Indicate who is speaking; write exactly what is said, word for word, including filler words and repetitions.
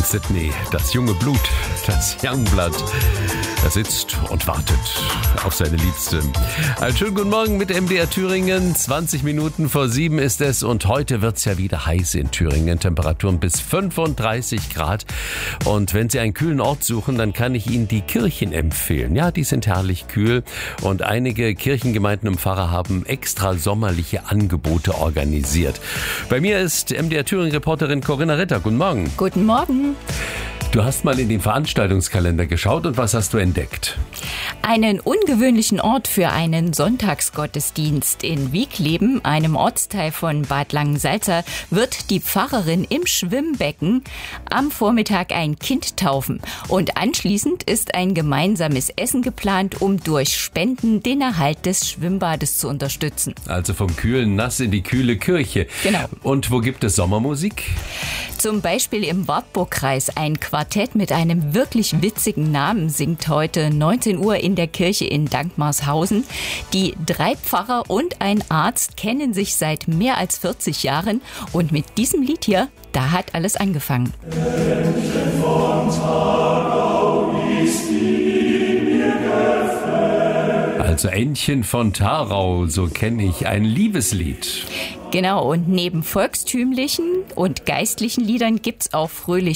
Speaker 1: Sydney, das junge Blut, das Youngblood, er sitzt und wartet auf seine Liebste. Einen schönen guten Morgen mit M D R Thüringen. zwanzig Minuten vor sieben ist es und heute wird es ja wieder heiß in Thüringen. Temperaturen bis fünfunddreißig Grad. Und wenn Sie einen kühlen Ort suchen, dann kann ich Ihnen die Kirchen empfehlen. Ja, die sind herrlich kühl und einige Kirchengemeinden und Pfarrer haben extra sommerliche Angebote organisiert. Bei mir ist M D R Thüringen-Reporterin Corinna Ritter. Guten Morgen.
Speaker 2: Guten Morgen.
Speaker 1: Du hast mal in den Veranstaltungskalender geschaut und was hast du entdeckt?
Speaker 2: Einen ungewöhnlichen Ort für einen Sonntagsgottesdienst in Wiegleben, einem Ortsteil von Bad Langensalza, wird die Pfarrerin im Schwimmbecken am Vormittag ein Kind taufen. Und anschließend ist ein gemeinsames Essen geplant, um durch Spenden den Erhalt des Schwimmbades zu unterstützen.
Speaker 1: Also vom kühlen Nass in die kühle Kirche.
Speaker 2: Genau.
Speaker 1: Und wo gibt es Sommermusik?
Speaker 2: Zum Beispiel im Wartburgkreis. Ein Quartett mit einem wirklich witzigen Namen singt heute neunzehn Uhr in der Kirche in Dankmarshausen. Die drei Pfarrer und ein Arzt kennen sich seit mehr als vierzig Jahren. Und mit diesem Lied hier, da hat alles angefangen.
Speaker 3: Entchen von Tharau ist die mir gefällt.
Speaker 1: Also Entchen von Tharau, so kenne ich ein Liebeslied.
Speaker 2: Genau, und neben volkstümlichen und geistlichen Liedern gibt's auch fröhliche